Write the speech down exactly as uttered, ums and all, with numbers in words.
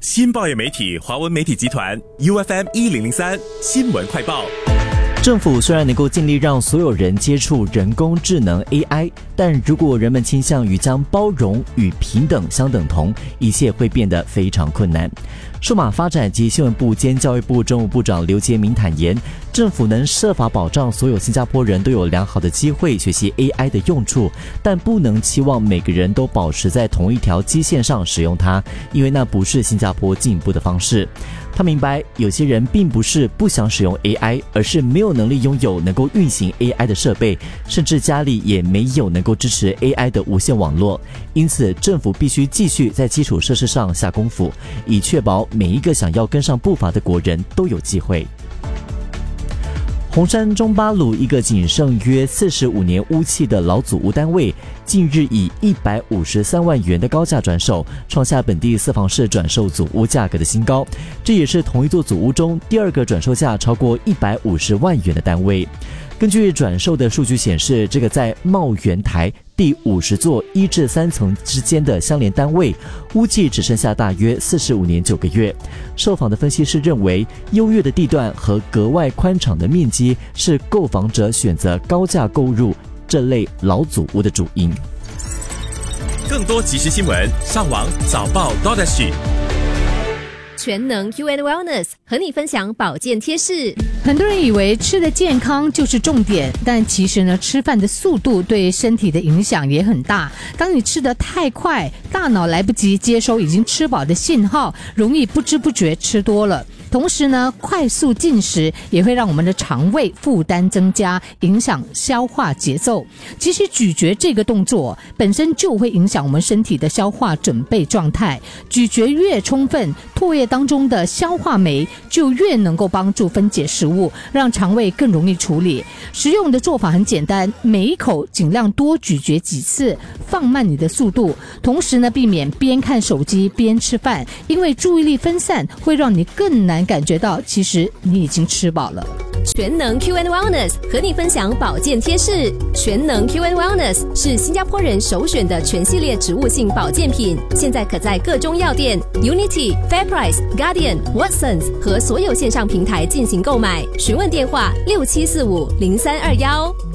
新报业媒体华文媒体集团 U F M 一零零三新闻快报。 政府虽然能够尽力让所有人接触人工智能 A I， 但如果人们倾向于将包容与平等相等同，一切会变得非常困难。数码发展及新闻部兼教育部政务部长刘杰明坦言，政府能设法保障所有新加坡人都有良好的机会学习 A I 的用处，但不能期望每个人都保持在同一条基线上使用它，因为那不是新加坡进步的方式。他明白，有些人并不是不想使用 A I， 而是没有能力拥有能够运行 A I 的设备，甚至家里也没有能够支持 A I 的无线网络。因此，政府必须继续在基础设施上下功夫，以确保每一个想要跟上步伐的国人都有机会。红山中巴鲁一个仅剩约四十五年屋期的老祖屋单位，近日以一百五十三万元的高价转手，创下本地四房市转售祖屋价格的新高。这也是同一座祖屋中第二个转售价超过一百五十万元的单位。根据转售的数据显示，这个在茂园台第五十座一至三层之间的相连单位，屋期只剩下大约四十五年九个月。受访的分析师认为，优越的地段和格外宽敞的面积是购房者选择高价购入这类老祖屋的主因。 更多即时新闻，上网早报 .sg。 全能 U N Wellness 和你分享保健贴士。 很多人以为吃的健康就是重点，但其实呢，吃饭的速度对身体的影响也很大。当你吃得太快，大脑来不及接收已经吃饱的信号，容易不知不觉吃多了。同时呢，快速进食也会让我们的肠胃负担增加，影响消化节奏。其实咀嚼这个动作本身就会影响我们身体的消化准备状态。咀嚼越充分，唾液当中的消化酶就越能够帮助分解食物，让肠胃更容易处理。食用的做法很简单，每一口尽量多咀嚼几次，放慢你的速度。同时呢，避免边看手机边吃饭，因为注意力分散会让你更难感觉到其实你已经吃饱了。 全能 Q N Wellness 和你分享保健贴士。全能 Q N Wellness 是新加坡人首选的全系列植物性保健品，现在可在各中药店、Unity、FairPrice、Guardian、Watsons 和所有线上平台进行购买。询问电话六七四五零三二幺。